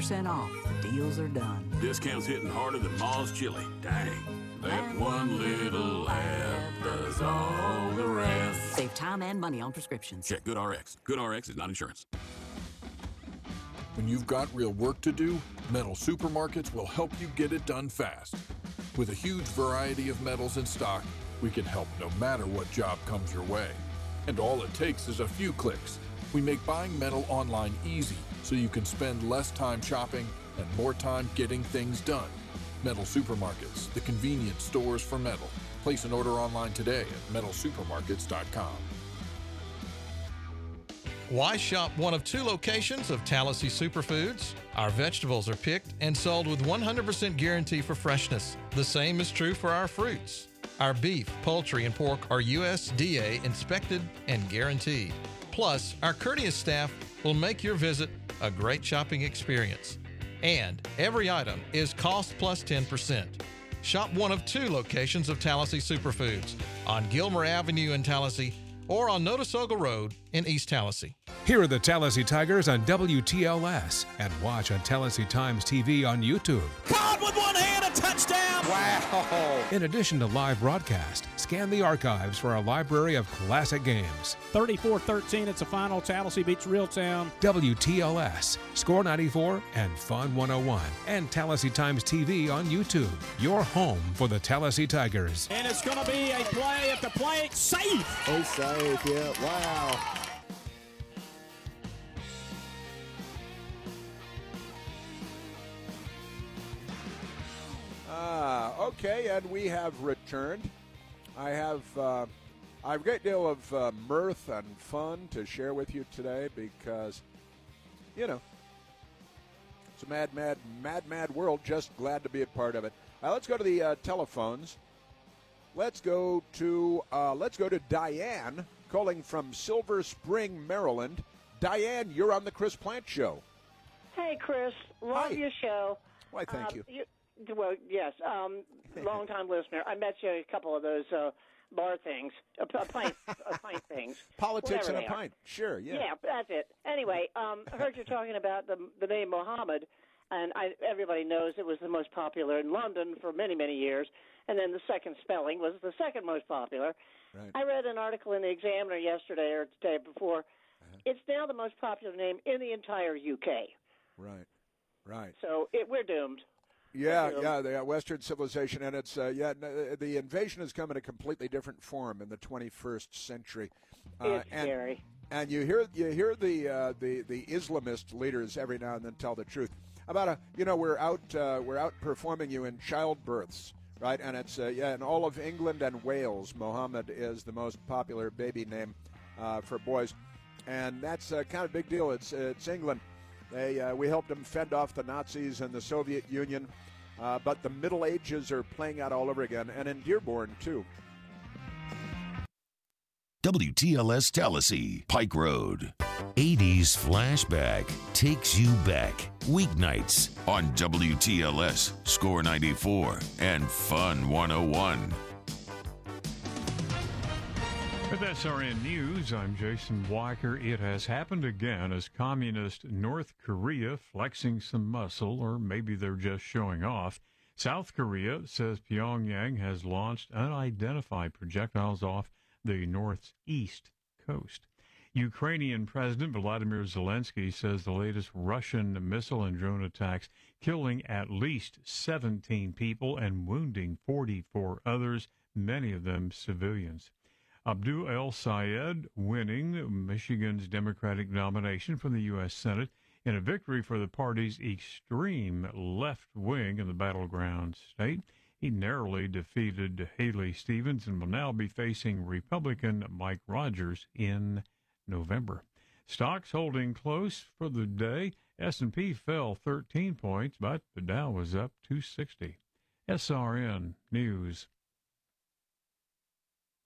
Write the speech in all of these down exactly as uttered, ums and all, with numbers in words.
percent off. The deals are done. Discounts hitting harder than Ma's chili. Dang. That one little ad does all the rest. Save time and money on prescriptions. Check GoodRx. GoodRx is not insurance. When you've got real work to do, Metal Supermarkets will help you get it done fast. With a huge variety of metals in stock, we can help no matter what job comes your way. And all it takes is a few clicks. We make buying metal online easy, so you can spend less time shopping and more time getting things done. Metal Supermarkets, the convenience stores for metal. Place an order online today at metal supermarkets dot com. Why shop one of two locations of Tallahassee Superfoods? Our vegetables are picked and sold with one hundred percent guarantee for freshness. The same is true for our fruits. Our beef, poultry, and pork are U S D A inspected and guaranteed. Plus, our courteous staff will make your visit a great shopping experience. And every item is cost plus ten percent. Shop one of two locations of Tallahassee Superfoods on Gilmer Avenue in Tallahassee or on Notasulga Road in East Tallahassee. Here are the Tallahassee Tigers on W T L S and watch on Tallahassee Times T V on YouTube. Caught with one hand, a touchdown! Wow! In addition to live broadcast, scan the archives for a library of classic games. thirty-four thirteen, it's a final. Tallahassee beats Reeltown. W T L S, Score ninety-four, and Fun one oh one. And Tallahassee Times T V on YouTube. Your home for the Tallahassee Tigers. And it's going to be a play at the plate. Safe! Oh, safe, yeah. Wow. Ah, okay, and we have returned. I have uh, I have a great deal of uh, mirth and fun to share with you today because, you know, it's a mad, mad, mad, mad world. Just glad to be a part of it. Uh, let's go to the uh, telephones. Let's go to uh, let's go to Diane calling from Silver Spring, Maryland. Diane, you're on the Chris Plant Show. Hey, Chris. Love Hi. your show. Why, thank Um, you. you. Well, yes. Um, long-time listener. I met you at a couple of those uh, bar things, uh, p- pint, uh, pint things. Politics and whatever a they are. pint. Sure, yeah. Yeah, that's it. Anyway, um, I heard you talking about the the name Mohammed, and I, everybody knows it was the most popular in London for many, many years. And then the second spelling was the second most popular. Right. I read an article in the Examiner yesterday or the day before. Uh-huh. It's now the most popular name in the entire U K. Right, right. So it, we're doomed. Yeah, Um, yeah, the uh, Western civilization, and it's uh, yeah, n- the invasion has come in a completely different form in the twenty-first century. Uh, It's and, scary. And you hear you hear the uh, the the Islamist leaders every now and then tell the truth about a you know we're out uh, we're outperforming you in childbirths, right? And it's uh, yeah, in all of England and Wales, Mohammed is the most popular baby name uh, for boys, and that's uh, kind of a big deal. It's it's England. They, uh, we helped them fend off the Nazis and the Soviet Union, uh, but the Middle Ages are playing out all over again, and in Dearborn, too. W T L S Tallahassee, Pike Road. eighties Flashback takes you back. Weeknights on W T L S, Score ninety-four, and Fun one oh one. With S R N News, I'm Jason Weicker. It has happened again as communist North Korea flexing some muscle, or maybe they're just showing off. South Korea says Pyongyang has launched unidentified projectiles off the northeast coast. Ukrainian President Volodymyr Zelensky says the latest Russian missile and drone attacks killing at least seventeen people and wounding forty-four others, many of them civilians. Abdul El Sayed winning Michigan's Democratic nomination for the U S Senate in a victory for the party's extreme left wing in the battleground state. He narrowly defeated Haley Stevens and will now be facing Republican Mike Rogers in November. Stocks holding close for the day. S and P fell thirteen points, but the Dow was up two sixty. S R N News.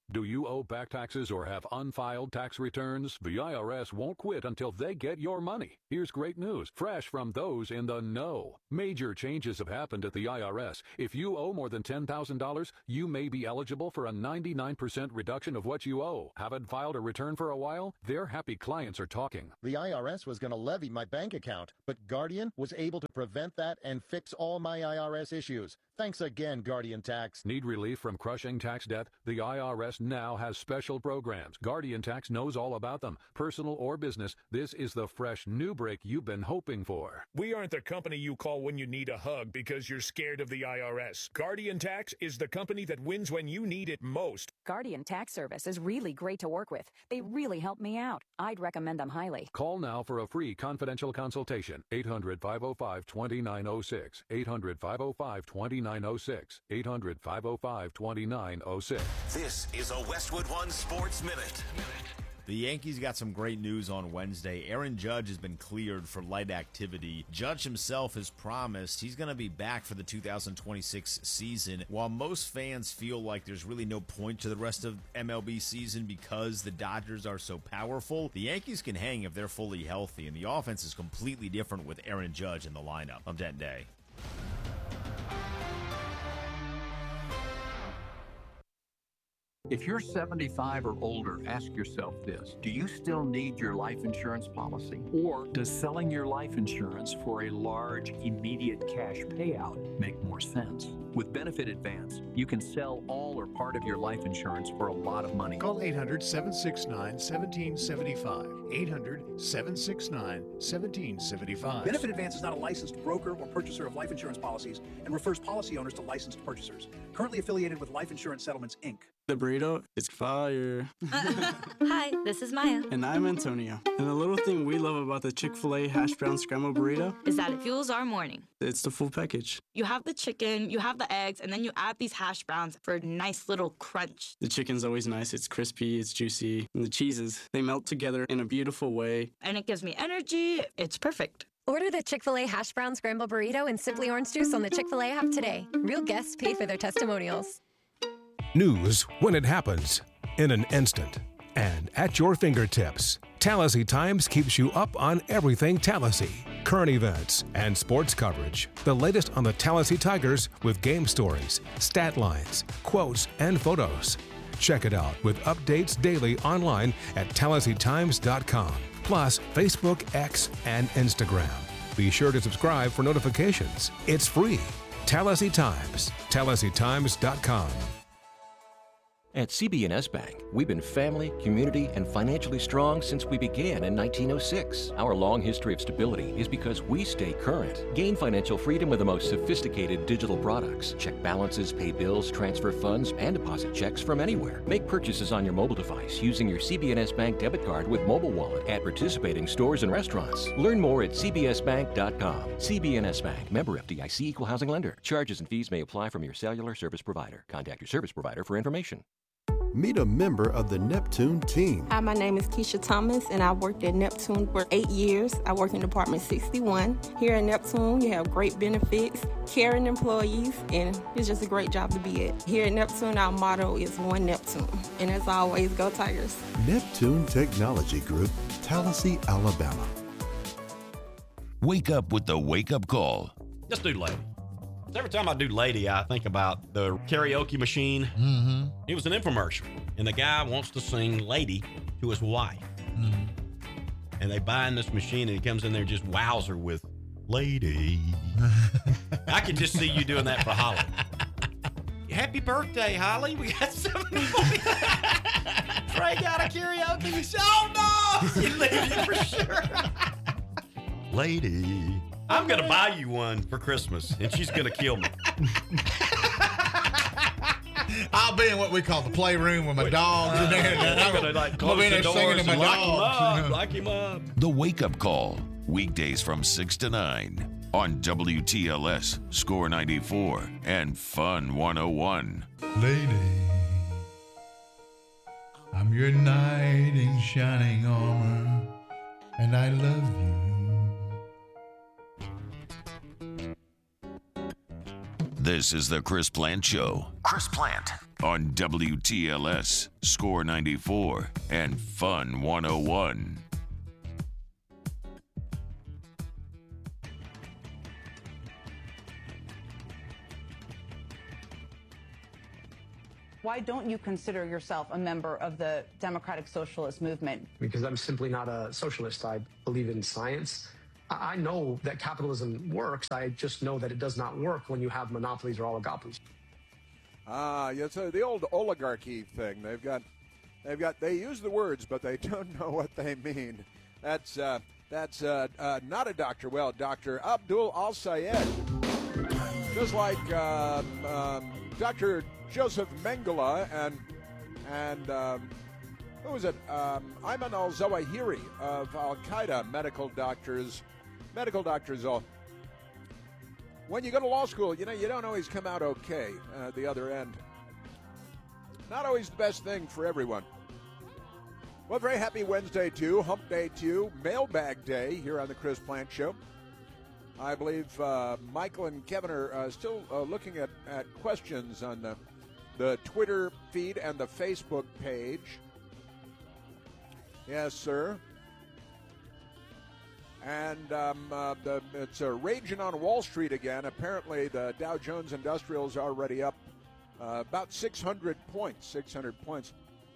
Do you owe back taxes or have unfiled tax returns? The I R S won't quit until they get your money. Here's great news, fresh from those in the know. Major changes have happened at the I R S. If you owe more than ten thousand dollars, you may be eligible for a ninety-nine percent reduction of what you owe. Haven't filed a return for a while? Their happy clients are talking. The I R S was going to levy my bank account, but Guardian was able to prevent that and fix all my I R S issues. Thanks again, Guardian Tax. Need relief from crushing tax debt? The I R S now has special programs. Guardian Tax knows all about them. Personal or business, this is the fresh new break you've been hoping for. We aren't the company you call when you need a hug because you're scared of the I R S. Guardian Tax is the company that wins when you need it most. Guardian Tax Service is really great to work with. They really help me out. I'd recommend them highly. Call now for a free confidential consultation. eight hundred, five oh five, two nine oh six. eight hundred, five oh five, two nine oh six. eight hundred, five oh five, two nine oh six. This is a Westwood One Sports Minute. The Yankees got some great news on Wednesday. Aaron Judge has been cleared for light activity. Judge himself has promised he's going to be back for the two thousand twenty-six season. While most fans feel like there's really no point to the rest of M L B season because the Dodgers are so powerful, the Yankees can hang if they're fully healthy, and the offense is completely different with Aaron Judge in the lineup. I'm Denton Day. If you're seventy-five or older, ask yourself this. Do you still need your life insurance policy? Or does selling your life insurance for a large, immediate cash payout make more sense? With Benefit Advance, you can sell all or part of your life insurance for a lot of money. Call eight hundred, seven six nine, one seven seven five. eight hundred, seven six nine, one seven seven five. Benefit Advance is not a licensed broker or purchaser of life insurance policies and refers policy owners to licensed purchasers. Currently affiliated with Life Insurance Settlements, Incorporated. The burrito is fire. Hi, this is Maya. And I'm Antonio. And the little thing we love about the Chick-fil-A hash brown scramble burrito is that it fuels our morning. It's the full package. You have the chicken, you have the eggs, and then you add these hash browns for a nice little crunch. The chicken's always nice. It's crispy, it's juicy. And the cheeses, they melt together in a beautiful way. And it gives me energy. It's perfect. Order the Chick-fil-A hash brown scramble burrito and Simply Orange Juice on the Chick-fil-A app today. Real guests pay for their testimonials. News when it happens, in an instant, and at your fingertips. Tallahassee Times keeps you up on everything Tallahassee. Current events and sports coverage. The latest on the Tallahassee Tigers with game stories, stat lines, quotes, and photos. Check it out with updates daily online at tallahassee times dot com. Plus Facebook, X, and Instagram. Be sure to subscribe for notifications. It's free. Tallahassee Times. tallahassee times dot com. At C B N S Bank, we've been family, community, and financially strong since we began in nineteen oh six. Our long history of stability is because we stay current. Gain financial freedom with the most sophisticated digital products. Check balances, pay bills, transfer funds, and deposit checks from anywhere. Make purchases on your mobile device using your C B N S Bank debit card with mobile wallet at participating stores and restaurants. Learn more at c b s bank dot com. C B N S Bank, member F D I C, equal housing lender. Charges and fees may apply from your cellular service provider. Contact your service provider for information. Meet a member of the Neptune team. Hi, my name is Keisha Thomas, and I worked at Neptune for eight years. I worked in Department sixty-one. Here at Neptune, you have great benefits, caring employees, and it's just a great job to be at. Here at Neptune, our motto is One Neptune, and as always, go Tigers. Neptune Technology Group, Tallahassee, Alabama. Wake up with the wake-up call. Let's do lady. Every time I do lady, I think about the karaoke machine. Mm-hmm. It was an infomercial, and the guy wants to sing lady to his wife. Mm-hmm. And they buy in this machine, and he comes in there and just wows her with lady. I could just see you doing that for Holly. Happy birthday, Holly. We got something for you. Trey got a karaoke machine. Oh, no. You leave it for sure. Lady. I'm going to buy you one for Christmas, and she's going to kill me. I'll be in what we call the playroom with my dogs in there. And I'm going to like close the doors and lock him up. Lock him up. The Wake Up Call, weekdays from six to nine on W T L S, Score ninety-four, and Fun one oh one. Lady, I'm your knight in shining armor, and I love you. This is the Chris Plant Show. Chris Plant, on W T L S, Score ninety-four, and Fun one oh one. Why don't you consider yourself a member of the Democratic Socialist Movement? Because I'm simply not a socialist. I believe in science. I I know that capitalism works. I just know that it does not work when you have monopolies or oligopolies. Ah, yes, uh, the old oligarchy thing. They've got, they've got. They use the words, but they don't know what they mean. That's uh, that's uh, uh, not a doctor. Well, Doctor Abdul Al-Sayed, just like uh, um, Doctor Joseph Mengele and and um, who was it? Um, Ayman al-Zawahiri of Al-Qaeda. Medical doctors, medical doctors all. When you go to law school, you know, you don't always come out okay uh, at the other end. Not always the best thing for everyone. Well, very happy Wednesday to you, Hump Day to you, Mailbag Day here on the Chris Plant Show. I believe uh, Michael and Kevin are uh, still uh, looking at, at questions on the, the Twitter feed and the Facebook page. Yes, sir. And um, uh, the, it's uh, raging on Wall Street again. Apparently, the Dow Jones Industrials are already up uh, about six hundred points, six hundred points.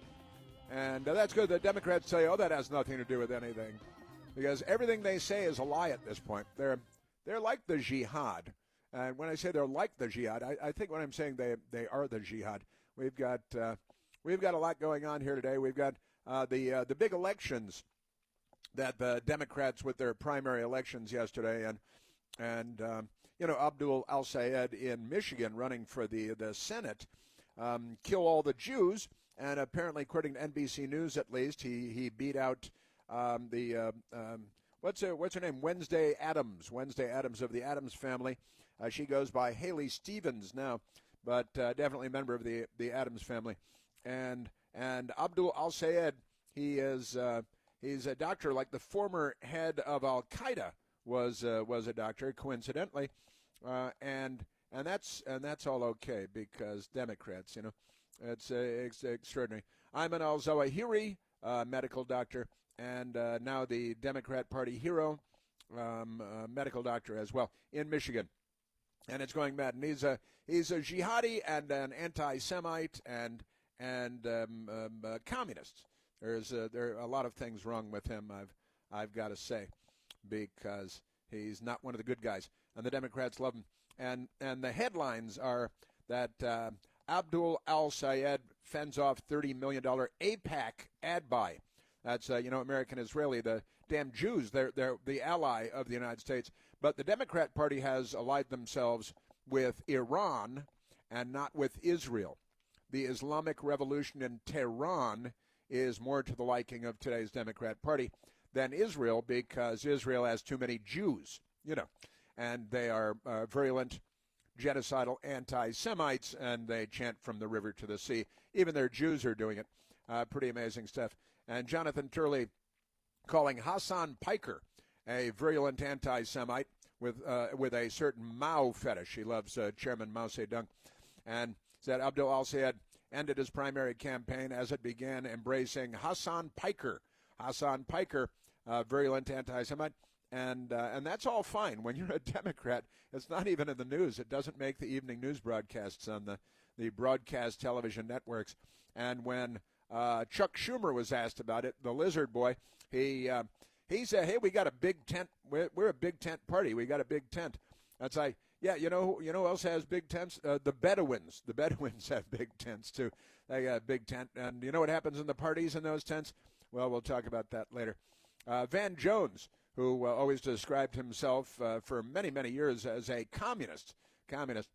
And uh, that's good. The Democrats say, oh, that has nothing to do with anything. Because everything they say is a lie at this point. They're they're like the jihad. And when I say they're like the jihad, I, I think when I'm saying they they are the jihad. We've got uh, we've got a lot going on here today. We've got uh, the uh, the big elections that the Democrats with their primary elections yesterday, and and um, you know, Abdul Al-Sayed in Michigan running for the the Senate, um, kill all the Jews, and apparently, according to N B C News, at least, he he beat out um, the uh, um, what's her what's her name Wednesday Adams Wednesday Adams of the Adams family. Uh, she goes by Haley Stevens now, but uh, definitely a member of the the Adams family, and and Abdul Al-Sayed, he is. Uh, He's a doctor, like the former head of Al-Qaeda was uh, was a doctor, coincidentally, uh, and and that's and that's all okay because Democrats, you know, it's, uh, it's extraordinary. Ayman al-Zawahiri, uh, medical doctor, and uh, now the Democrat Party hero, um, uh, medical doctor as well in Michigan, and it's going mad. And he's a he's a jihadi and an anti-Semite and and um, um, uh, communist. There's a, there are a lot of things wrong with him, I've I've got to say, because he's not one of the good guys, and the Democrats love him. And and the headlines are that uh, Abdul Al-Sayed fends off thirty million dollars AIPAC ad buy. That's uh, you know, American Israeli, the damn Jews. They're they're the ally of the United States. But the Democrat Party has allied themselves with Iran and not with Israel. The Islamic Revolution in Tehran is more to the liking of today's Democrat Party than Israel, because Israel has too many Jews, you know, and they are uh, virulent, genocidal anti-Semites, and they chant from the river to the sea. Even their Jews are doing it. Uh, pretty amazing stuff. And Jonathan Turley calling Hassan Piker a virulent anti-Semite with uh, with a certain Mao fetish. He loves uh, Chairman Mao Zedong, and said Abdul Al-Sayed ended his primary campaign as it began embracing Hassan Piker. Hassan Piker, uh, virulent anti-Semite, and uh, and that's all fine. When you're a Democrat, it's not even in the news. It doesn't make the evening news broadcasts on the, the broadcast television networks. And when uh, Chuck Schumer was asked about it, the lizard boy, he uh, he said, hey, we got a big tent. We're, we're a big tent party. We got a big tent. That's like, yeah, you know, you know who else has big tents? Uh, the Bedouins. The Bedouins have big tents, too. They got a big tent. And you know what happens in the parties in those tents? Well, we'll talk about that later. Uh, Van Jones, who uh, always described himself uh, for many, many years as a communist, communist.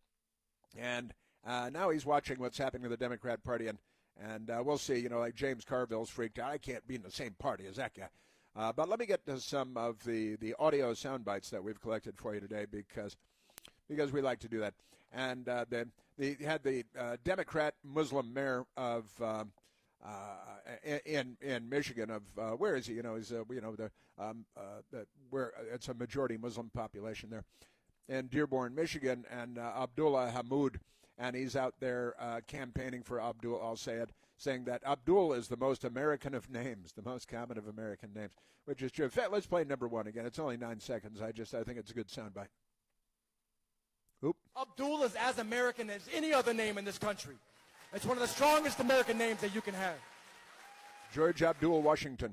And uh, now he's watching what's happening to the Democrat Party. And, and uh, we'll see, you know, like James Carville's freaked out. I can't be in the same party as that guy. Uh, but let me get to some of the, the audio sound bites that we've collected for you today, because because we like to do that. And uh, then they had the uh, Democrat Muslim mayor of um, uh, in in Michigan of uh, where is he? You know, he's uh, you know the, um, uh, the where it's a majority Muslim population there. in Dearborn, Michigan, and uh, Abdullah Hamoud, and he's out there uh, campaigning for Abdul al-Sayed, saying that Abdul is the most American of names, the most common of American names, which is true. In fact, let's play number one again. It's only nine seconds. I just I think it's a good soundbite. Oop. Abdul is as American as any other name in this country. It's one of the strongest American names that you can have. George Abdul Washington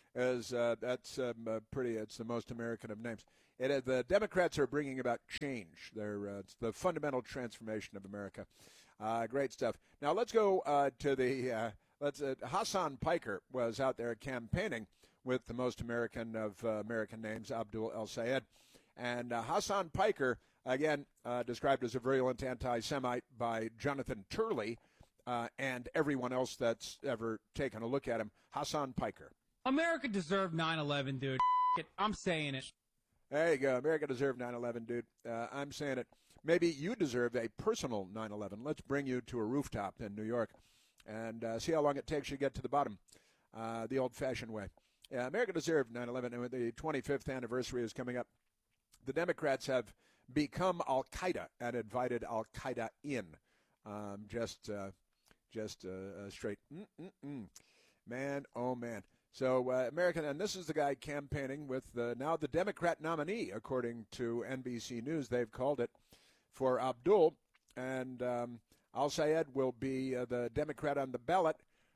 is uh, that's um, uh, pretty. It's the most American of names. It, uh, the Democrats are bringing about change. They're uh, it's the fundamental transformation of America. Uh, great stuff. Now let's go uh, to the. Uh, let's. Uh, Hassan Piker was out there campaigning with the most American of uh, American names, Abdul el-Sayed, and uh, Hassan Piker again uh, described as a virulent anti-Semite by Jonathan Turley uh, and everyone else that's ever taken a look at him. Hassan Piker. America deserved nine eleven, dude. I'm saying it. There you go. America deserved nine eleven, dude. Uh, I'm saying it. Maybe you deserve a personal nine eleven. Let's bring you to a rooftop in New York and uh, see how long it takes you to get to the bottom, uh, the old-fashioned way. Yeah, America deserved nine eleven, and the twenty-fifth anniversary is coming up. The Democrats have become Al-Qaeda and invited Al-Qaeda in. Um, just uh, just uh, uh, straight. Mm-mm-mm. Man, oh, man. So uh, American, and this is the guy campaigning with uh, now the Democrat nominee, according to N B C News. They've called it for Abdul, and um, al-Sayed will be uh, the Democrat on the ballot.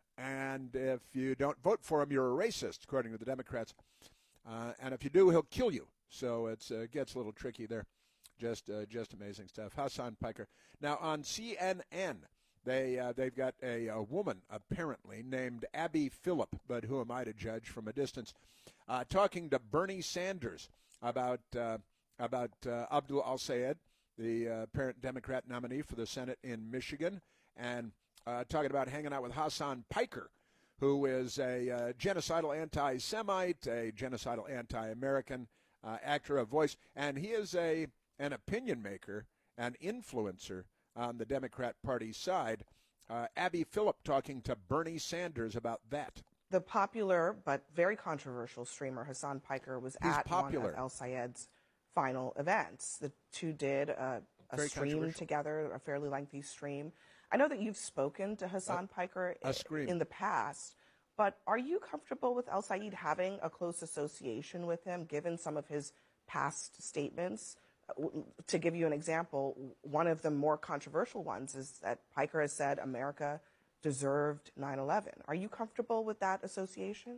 And if you don't vote for him, you're a racist, according to the Democrats. Uh, and if you do, he'll kill you. So it uh, gets a little tricky there. Just uh, just amazing stuff. Hassan Piker. Now on C N N. They, uh, they've got a, a woman, apparently, named Abby Phillip, but who am I to judge from a distance, uh, talking to Bernie Sanders about uh, about uh, Abdul al-Sayed, the uh, apparent Democrat nominee for the Senate in Michigan, and uh, talking about hanging out with Hassan Piker, who is a uh, genocidal anti-Semite, a genocidal anti-American uh, actor of voice, and he is a an opinion maker, an influencer on the Democrat Party side. Uh, Abby Phillip talking to Bernie Sanders about that. The popular but very controversial streamer Hassan Piker was He's at popular. one of al-Sayed's final events. The two did a, a Very stream together, a fairly lengthy stream. I know that you've spoken to Hassan A- Piker a scream. in the past, but are you comfortable with al-Sayed having a close association with him, given some of his past statements? To give you an example, one of the more controversial ones is that Piker has said America deserved nine eleven. Are you comfortable with that association?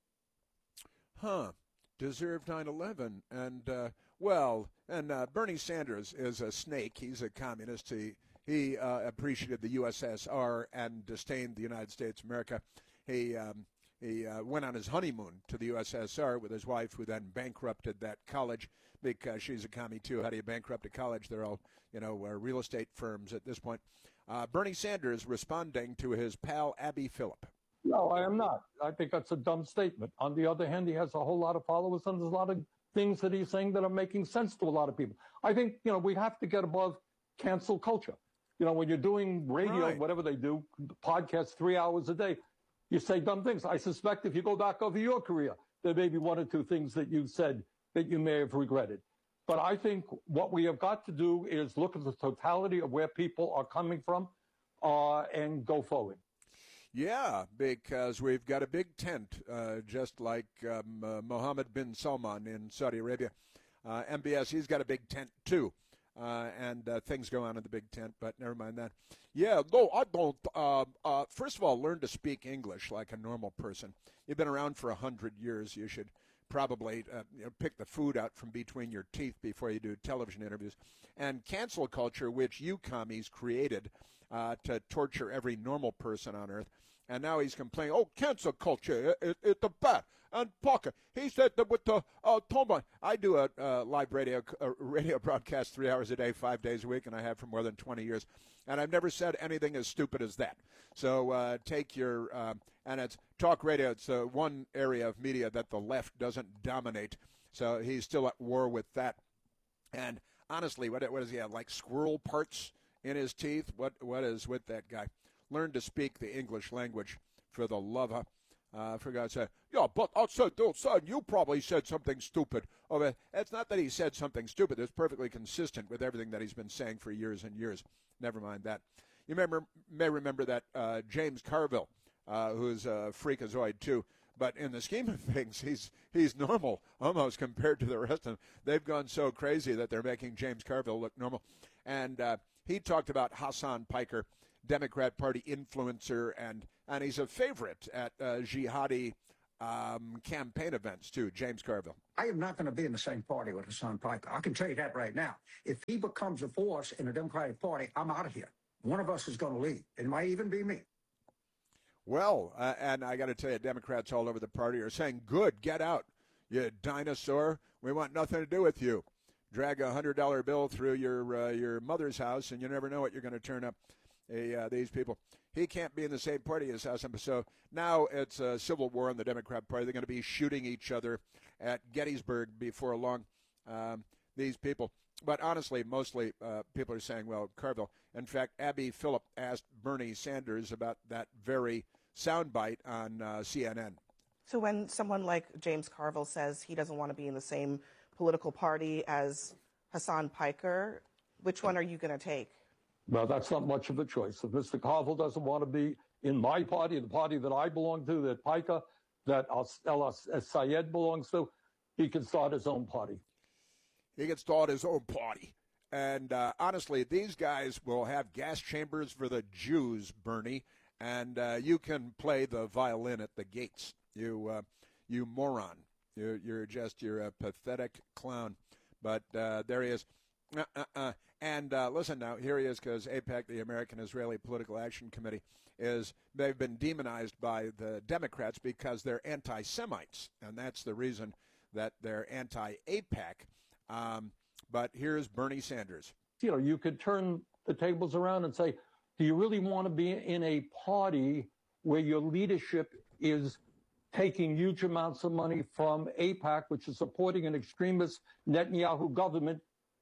Huh. Deserved nine eleven. And, uh, well, and uh, Bernie Sanders is a snake. He's a communist. He, he uh, appreciated the U S S R and disdained the United States of America. He... Um, He uh, went on his honeymoon to the U S S R with his wife, who then bankrupted that college because she's a commie, too. How do you bankrupt a college? They're all, you know, uh, real estate firms at this point. Uh, Bernie Sanders responding to his pal Abby Phillip. No, I am not. I think that's a dumb statement. On the other hand, he has a whole lot of followers, and there's a lot of things that he's saying that are making sense to a lot of people. I think, you know, we have to get above cancel culture. You know, when you're doing radio, Right. whatever they do, podcasts three hours a day, you say dumb things. I suspect if you go back over your career, there may be one or two things that you said that you may have regretted. But I think what we have got to do is look at the totality of where people are coming from uh, and go forward. Yeah, because we've got a big tent, uh, just like um, uh, Mohammed bin Salman in Saudi Arabia. Uh, M B S, he's got a big tent, too. Uh, and uh, things go on in the big tent, but never mind that. Yeah, no, I don't. Uh, uh, first of all, learn to speak English like a normal person. You've been around for a hundred years. You should probably uh, you know, pick the food out from between your teeth before you do television interviews. And cancel culture, which you commies created uh, to torture every normal person on earth. And now he's complaining, oh, cancel culture, it's it, it the bad. And Parker, he said that with the uh, Toma. I do a uh, live radio uh, radio broadcast three hours a day, five days a week, and I have for more than twenty years. And I've never said anything as stupid as that. So uh, take your, uh, and it's talk radio. It's uh, one area of media that the left doesn't dominate. So he's still at war with that. And honestly, what what does he have, like squirrel parts in his teeth? What What is with that guy? Learn to speak the English language for the love of. Uh, for God's sake. Yeah, but I said, dude, son, you probably said something stupid. Oh, but it's not that he said something stupid. It's perfectly consistent with everything that he's been saying for years and years. Never mind that. You remember, may remember that uh, James Carville, uh, who's a freakazoid too, but in the scheme of things, he's he's normal almost compared to the rest of them. They've gone so crazy that they're making James Carville look normal. And uh, he talked about Hassan Piker, Democrat Party influencer, and and he's a favorite at uh, jihadi um, campaign events, too, James Carville. I am not going to be in the same party with Hassan Piker. I can tell you that right now. If he becomes a force in the Democratic Party, I'm out of here. One of us is going to leave. It might even be me. Well, uh, and I got to tell you, Democrats all over the party are saying, good, get out, you dinosaur. We want nothing to do with you. Drag a one hundred dollar bill through your uh, your mother's house, and you never know what you're going to turn up. A, uh, these people. He can't be in the same party as Hassan. So now it's a civil war in the Democrat Party. They're going to be shooting each other at Gettysburg before long, um, these people. But honestly, mostly uh, people are saying, well, Carville. In fact, Abby Phillip asked Bernie Sanders about that very soundbite on uh, C N N. So when someone like James Carville says he doesn't want to be in the same political party as Hassan Piker, which one are you going to take? Well, that's not much of a choice. If Mister Carville doesn't want to be in my party, the party that I belong to, that Piker, that El Sayed belongs to, he can start his own party. He can start his own party. And uh, honestly, these guys will have gas chambers for the Jews, Bernie, and uh, you can play the violin at the gates. You, uh, you moron. You're, you're just, you're a pathetic clown. But uh, there he is. Uh-uh-uh. And uh, listen now, here he is, because AIPAC, the American Israeli Political Action Committee, is they've been demonized by the Democrats because they're anti-Semites, and that's the reason that they're anti-AIPAC. Um, but here's Bernie Sanders. You know, you could turn the tables around and say, do you really want to be in a party where your leadership is taking huge amounts of money from AIPAC, which is supporting an extremist Netanyahu government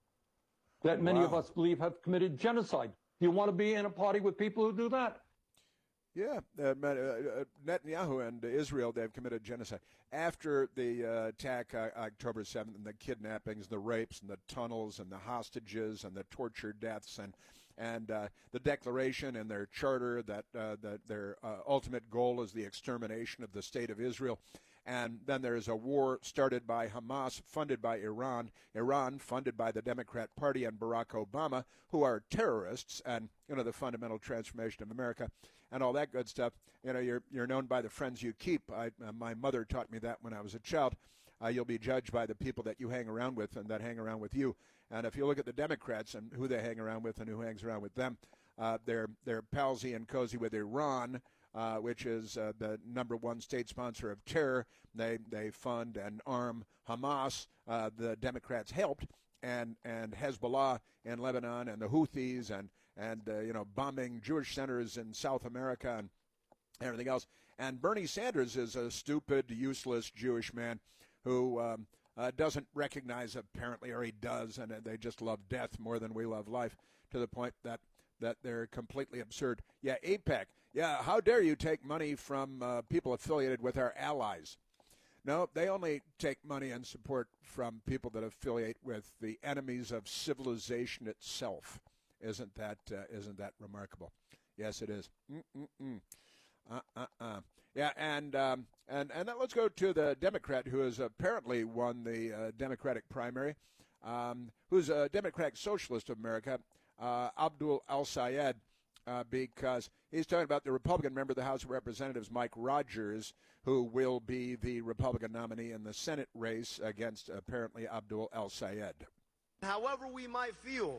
that many Wow. of us believe have committed genocide? Do you want to be in a party with people who do that? Yeah, uh, uh, Netanyahu and Israel, they've committed genocide. After the uh, attack uh, October seventh and the kidnappings, the rapes and the tunnels and the hostages and the torture deaths and and uh, the declaration and their charter that, uh, that their uh, ultimate goal is the extermination of the state of Israel. And then there's a war started by Hamas, funded by Iran, Iran funded by the Democrat Party and Barack Obama, who are terrorists, and, you know, the fundamental transformation of America and all that good stuff. You know, you're you're known by the friends you keep. I, uh, my mother taught me that when I was a child. Uh, you'll be judged by the people that you hang around with and that hang around with you. And if you look at the Democrats and who they hang around with and who hangs around with them, uh, they're they're palsy and cozy with Iran, Uh, which is uh, the number one state sponsor of terror. They they fund and arm Hamas. Uh, the Democrats helped, and and Hezbollah in Lebanon, and the Houthis, and and uh, you know, bombing Jewish centers in South America and everything else. And Bernie Sanders is a stupid, useless Jewish man who um, uh, doesn't recognize, apparently, or he does, and they just love death more than we love life, to the point that that they're completely absurd. Yeah, AIPAC. Yeah, how dare you take money from uh, people affiliated with our allies? No, they only take money and support from people that affiliate with the enemies of civilization itself. Isn't that uh, isn't that remarkable? Yes, it is. Mm-mm-mm. Uh-uh-uh. Yeah, and um, and and then let's go to the Democrat who has apparently won the uh, Democratic primary, um, who's a Democratic Socialist of America, uh, Abdul El-Sayed. Uh, because he's talking about the Republican member of the House of Representatives, Mike Rogers, who will be the Republican nominee in the Senate race against, apparently, Abdul El-Sayed. However we might feel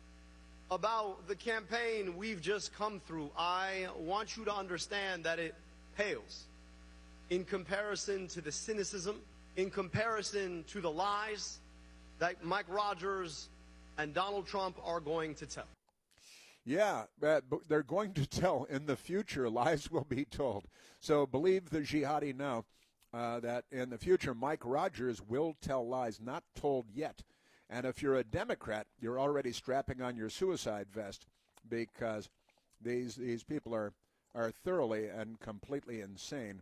about the campaign we've just come through, I want you to understand that it pales in comparison to the cynicism, in comparison to the lies that Mike Rogers and Donald Trump are going to tell. Yeah, uh, but they're going to tell in the future. Lies will be told. So believe the jihadi now uh, that in the future Mike Rogers will tell lies, not told yet. And if you're a Democrat, you're already strapping on your suicide vest, because these these people are, are thoroughly and completely insane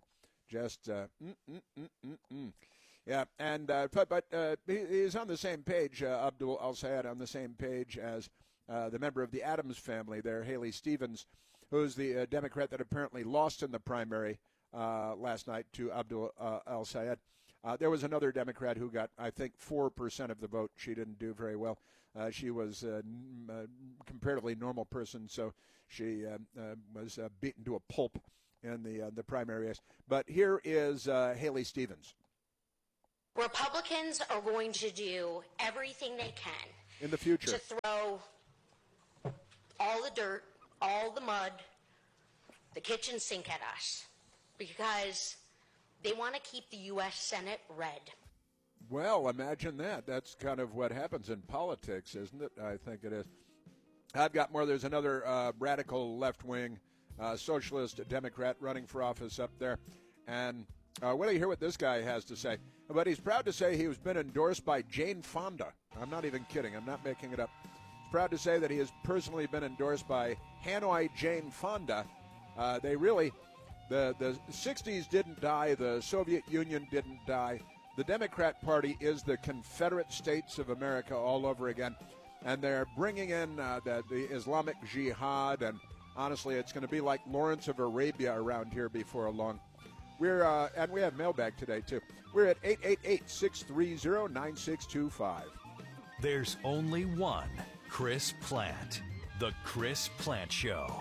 Just, uh, mm, mm, mm, mm, mm. Yeah, and uh, but, but uh, he, he's on the same page, uh, Abdul Al-Sayed, on the same page as uh, the member of the Adams family there, Haley Stevens, who's the uh, Democrat that apparently lost in the primary uh, last night to Abdul uh, Al-Sayed. Uh, there was another Democrat who got, I think, four percent of the vote. She didn't do very well. Uh, she was a n- uh, comparatively normal person, so she uh, uh, was uh, beaten to a pulp in the uh, the primary race. But here is uh, Haley Stevens. Republicans are going to do everything they can in the future to throw all the dirt, all the mud, the kitchen sink at us because they want to keep the U S Senate red. Well, imagine that. That's kind of what happens in politics, isn't it? I think it is. I've got more. There's another uh, radical left-wing uh, socialist Democrat running for office up there. And uh, wait till you hear what this guy has to say. But he's proud to say he has been endorsed by Jane Fonda. I'm not even kidding. I'm not making it up. He's proud to say that he has personally been endorsed by Hanoi Jane Fonda. Uh, they really, the, the sixties didn't die. The Soviet Union didn't die. The Democrat Party is the Confederate States of America all over again. And they're bringing in uh, the, the Islamic Jihad. And honestly, it's going to be like Lawrence of Arabia around here before long. We're uh, and we have mailbag today, too. We're at eight eight eight, six three zero, nine six two five. There's only one Chris Plante. The Chris Plante Show.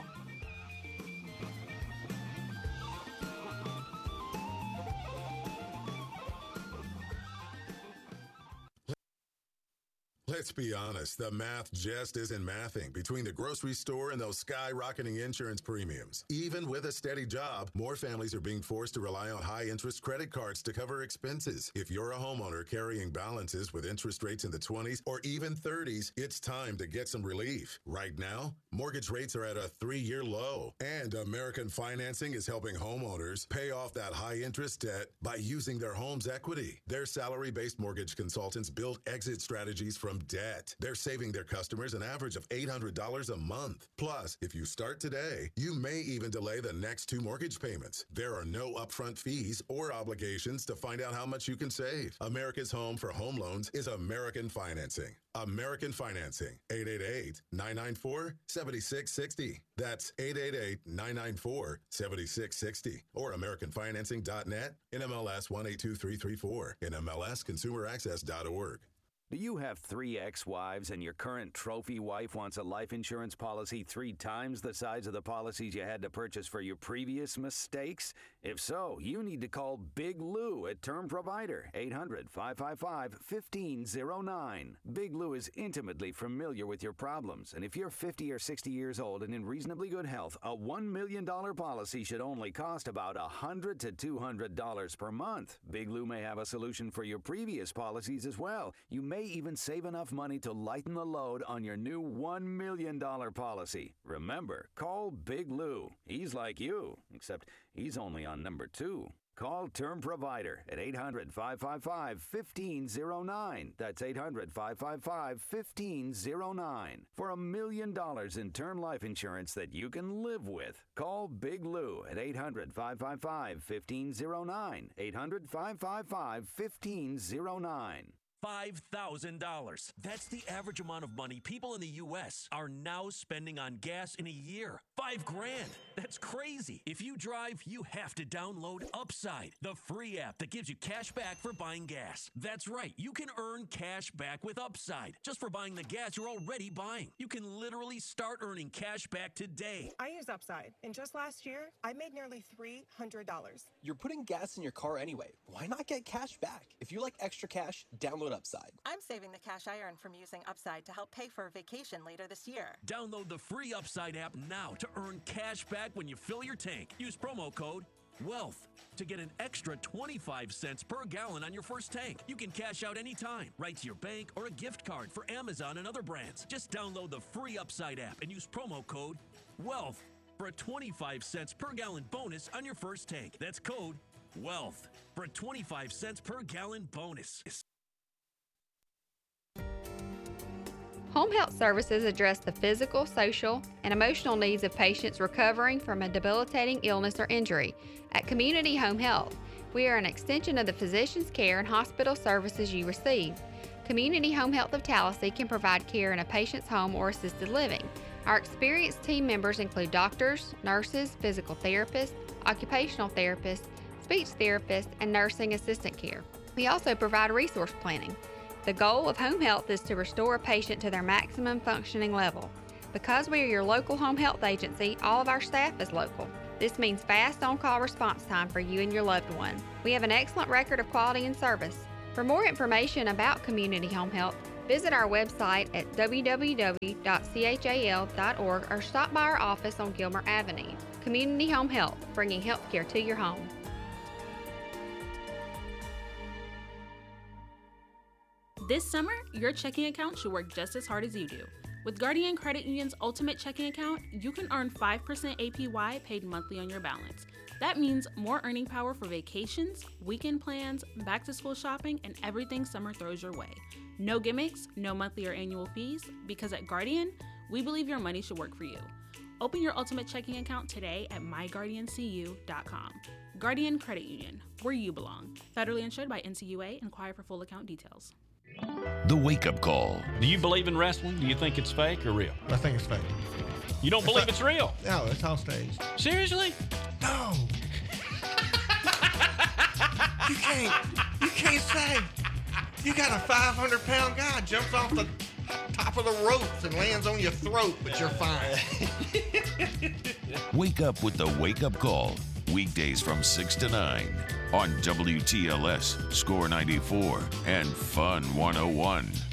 Let's be honest, the math just isn't mathing between the grocery store and those skyrocketing insurance premiums. Even with a steady job, more families are being forced to rely on high-interest credit cards to cover expenses. If you're a homeowner carrying balances with interest rates in the twenties or even thirties, it's time to get some relief. Right now, mortgage rates are at a three-year low, and American Financing is helping homeowners pay off that high-interest debt by using their home's equity. Their salary-based mortgage consultants build exit strategies from debt. They're saving their customers an average of eight hundred dollars a month. Plus, if you start today, you may even delay the next two mortgage payments. There are no upfront fees or obligations to find out how much you can save. America's home for home loans is American Financing. American Financing, eight eight eight, nine nine four, seven six six zero. That's eight eight eight, nine nine four, seven six six zero. Or American Financing dot net, N M L S one eight two three three four, N M L S consumer access dot org. Do you have three ex-wives and your current trophy wife wants a life insurance policy three times the size of the policies you had to purchase for your previous mistakes? If so, you need to call Big Lou at Term Provider, eight hundred, five five five, one five zero nine. Big Lou is intimately familiar with your problems, and if you're fifty or sixty years old and in reasonably good health, a one million dollars policy should only cost about one hundred to two hundred dollars per month. Big Lou may have a solution for your previous policies as well. You may even save enough money to lighten the load on your new one million dollars policy. Remember, call Big Lou. He's like you, except he's only on number two. Call Term Provider at eight hundred, five five five, one five zero nine. That's eight hundred, five five five, one five zero nine. For a million dollars in term life insurance that you can live with. Call Big Lou at eight hundred, five five five, one five zero nine. eight hundred, five five five, one five zero nine. five thousand dollars. That's the average amount of money people in the U S are now spending on gas in a year. Five grand. That's crazy. If you drive, you have to download Upside, the free app that gives you cash back for buying gas. That's right. You can earn cash back with Upside just for buying the gas you're already buying. You can literally start earning cash back today. I use Upside, and just last year, I made nearly three hundred dollars. You're putting gas in your car anyway. Why not get cash back? If you like extra cash, download Upside. I'm saving the cash I earn from using Upside to help pay for a vacation later this year. Download the free Upside app now to earn cash back when you fill your tank. Use promo code WEALTH to get an extra twenty-five cents per gallon on your first tank. You can cash out anytime, right to your bank or a gift card for Amazon and other brands. Just download the free Upside app and use promo code WEALTH for a twenty-five cents per gallon bonus on your first tank. That's code WEALTH for a twenty-five cents per gallon bonus. Home health services address the physical, social, and emotional needs of patients recovering from a debilitating illness or injury. At Community Home Health, we are an extension of the physician's care and hospital services you receive. Community Home Health of Tallahassee can provide care in a patient's home or assisted living. Our experienced team members include doctors, nurses, physical therapists, occupational therapists, speech therapists, and nursing assistant care. We also provide resource planning. The goal of home health is to restore a patient to their maximum functioning level. Because we are your local home health agency, all of our staff is local. This means fast on-call response time for you and your loved one. We have an excellent record of quality and service. For more information about Community Home Health, visit our website at w w w dot c h a l dot org or stop by our office on Gilmer Avenue. Community Home Health, bringing healthcare to your home. This summer, your checking account should work just as hard as you do. With Guardian Credit Union's Ultimate Checking Account, you can earn five percent A P Y paid monthly on your balance. That means more earning power for vacations, weekend plans, back-to-school shopping, and everything summer throws your way. No gimmicks, no monthly or annual fees, because at Guardian, we believe your money should work for you. Open your Ultimate Checking Account today at my guardian c u dot com. Guardian Credit Union, where you belong. Federally insured by N C U A. Inquire for full account details. The Wake Up Call. Do you believe in wrestling? Do you think it's fake or real? I think it's fake. You don't it's believe not, it's real? No, it's on stage. Seriously? No. You can't. You can't say you got a five hundred pound guy jumps off the top of the ropes and lands on your throat, but you're fine. Wake up with the Wake Up Call. Weekdays from six to nine on W T L S, Score ninety-four, and Fun one oh one.